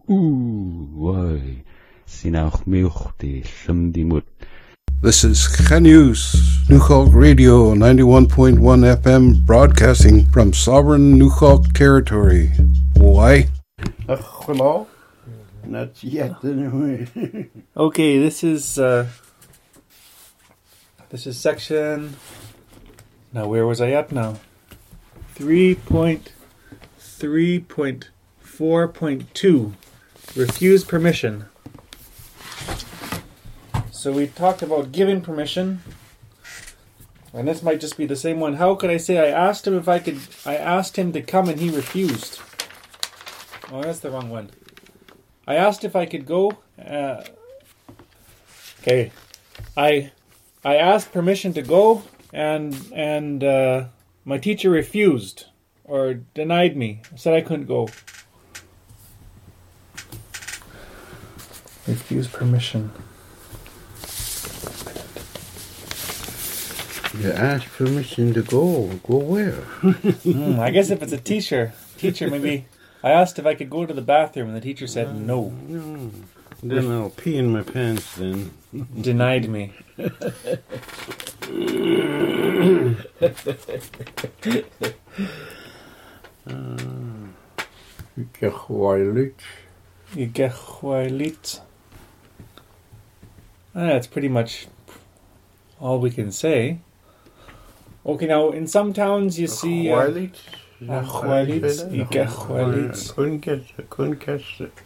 Why, sinach milchti sumdimut. This is Chanus, Newhalk Radio 91.1 FM, broadcasting from sovereign Newhalk territory. Why? Hello? Not yet, anyway. Okay, this is section. Now, where was I at now? 3.3.4.2. Refuse permission. So we talked about giving permission, and this might just be the same one. How could I say I asked him to come and he refused? Oh, that's the wrong one. I asked if I could go. Okay, I asked permission to go, and my teacher refused or denied me. Said I couldn't go. Refuse permission. You asked permission to go. Go where? I guess if it's a teacher, maybe. I asked if I could go to the bathroom, and the teacher said no. No. Then I'll pee in my pants then. Denied me. Gehuilit. That's pretty much all we can say. Okay, now in some towns you see... Gehuilit? Couldn't catch it.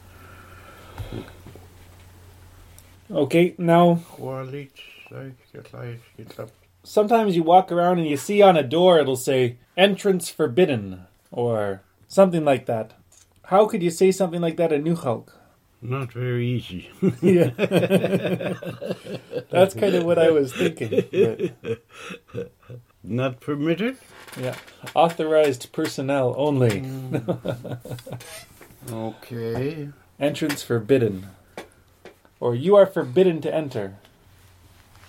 Okay, now... Sometimes you walk around and you see on a door it'll say, entrance forbidden, or something like that. How could you say something like that in Newhalk? Not very easy. Yeah. That's kind of what I was thinking. But... Not permitted? Yeah. Authorized personnel only. Okay. Entrance forbidden. Or you are forbidden to enter.